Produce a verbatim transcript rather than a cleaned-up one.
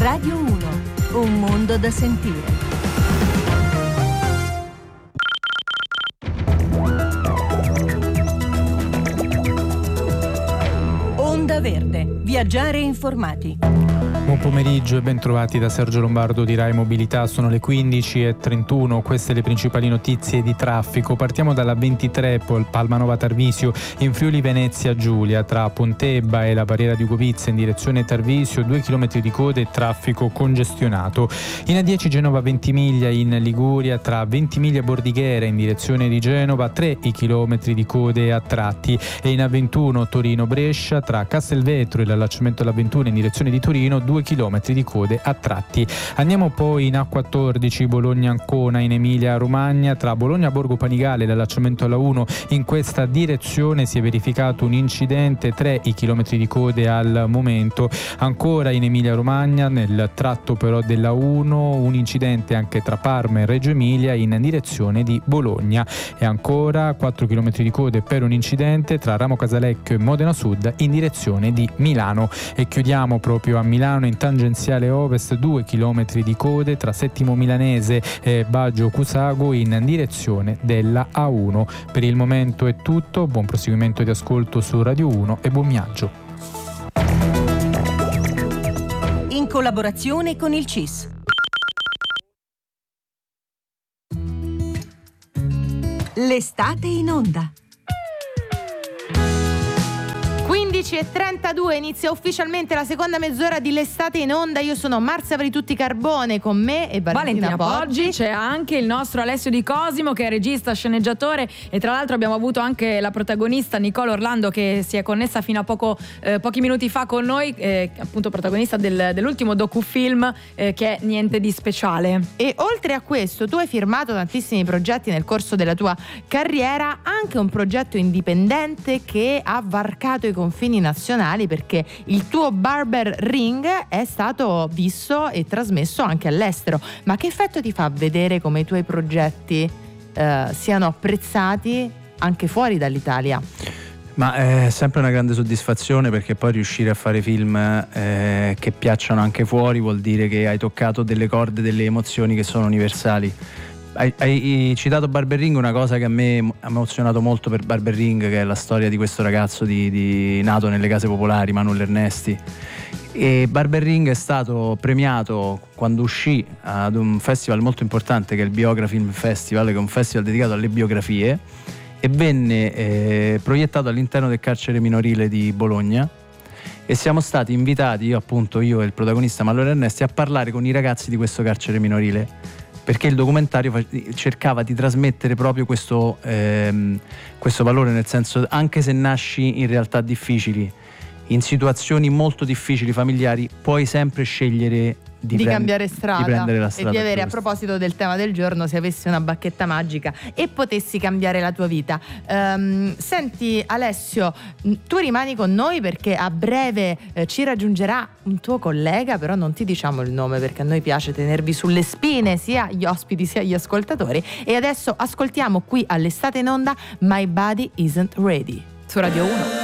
Radio uno, un mondo da sentire. Onda Verde, viaggiare informati. Buon pomeriggio e ben trovati da Sergio Lombardo di Rai Mobilità. Sono le quindici e trentuno, queste le principali notizie di traffico. Partiamo dalla ventitré Palmanova Tarvisio in Friuli Venezia Giulia, tra Pontebba e la barriera di Ugovizza in direzione Tarvisio, due chilometri di code e traffico congestionato. In A dieci Genova Ventimiglia in Liguria, tra Ventimiglia e Bordighera in direzione di Genova, tre i chilometri di code a tratti. E in A ventuno Torino Brescia, tra Castelvetro e l'allacciamento alla ventuno in direzione di Torino, due chilometri di code a tratti. Andiamo poi in A quattordici Bologna Ancona in Emilia Romagna, tra Bologna Borgo Panigale e l'allacciamento alla uno in questa direzione si è verificato un incidente, tre i chilometri di code al momento. Ancora in Emilia Romagna, nel tratto però della uno, un incidente anche tra Parma e Reggio Emilia in direzione di Bologna. E ancora quattro chilometri di code per un incidente tra Ramo Casalecchio e Modena Sud in direzione di Milano. E chiudiamo proprio a Milano in tangenziale ovest, due chilometri di code tra Settimo Milanese e Baggio Cusago in direzione della A uno. Per il momento è tutto, buon proseguimento di ascolto su Radio uno e buon viaggio. In collaborazione con il C I S. L'estate in onda. quindici e trentadue inizia ufficialmente la seconda mezz'ora di L'estate in onda. Io sono Marzia Paritutti Carbone, con me e Valentina, Valentina Poggi. Poggi. C'è anche il nostro Alessio Di Cosimo, che è regista, sceneggiatore, e tra l'altro abbiamo avuto anche la protagonista Nicole Orlando, che si è connessa fino a poco, eh, pochi minuti fa con noi, eh, appunto protagonista del, dell'ultimo docufilm eh, che è Niente di speciale. E oltre a questo tu hai firmato tantissimi progetti nel corso della tua carriera, anche un progetto indipendente che ha varcato i confini nazionali, perché il tuo Barber Ring è stato visto e trasmesso anche all'estero. Ma che effetto ti fa vedere come i tuoi progetti eh, siano apprezzati anche fuori dall'Italia? Ma è sempre una grande soddisfazione, perché poi riuscire a fare film eh, che piacciono anche fuori vuol dire che hai toccato delle corde, delle emozioni che sono universali. Hai, hai citato Barber Ring, una cosa che a me ha emozionato molto per Barber Ring, che è la storia di questo ragazzo di, di, nato nelle case popolari, Manuel Ernesti. E Barber Ring è stato premiato quando uscì ad un festival molto importante che è il Biography Film Festival, che è un festival dedicato alle biografie, e venne eh, proiettato all'interno del carcere minorile di Bologna. E siamo stati invitati, io appunto, io e il protagonista Manuel Ernesti, a parlare con i ragazzi di questo carcere minorile, perché il documentario cercava di trasmettere proprio questo, ehm, questo valore, nel senso, anche se nasci in realtà difficili, in situazioni molto difficili familiari, puoi sempre scegliere di, di prend- cambiare strada, di prendere la strada e di avere, a proposito del tema del giorno, se avessi una bacchetta magica e potessi cambiare la tua vita. Um, senti Alessio, tu rimani con noi perché a breve eh, ci raggiungerà un tuo collega, però non ti diciamo il nome perché a noi piace tenervi sulle spine sia gli ospiti sia gli ascoltatori. E adesso ascoltiamo qui all'Estate in onda My Body Isn't Ready su Radio uno.